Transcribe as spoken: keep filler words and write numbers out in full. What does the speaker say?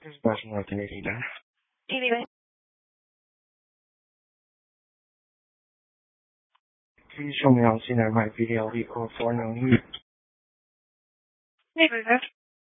Special Northern eighty-nine. Sí, dime. Please show me on scene at right video eight four four known here. Sí, pues,